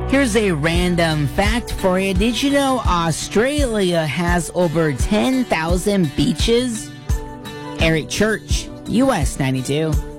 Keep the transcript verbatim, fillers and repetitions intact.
Here's a random fact for you. Did you know Australia has over ten thousand beaches? Eric Church, U S ninety-two.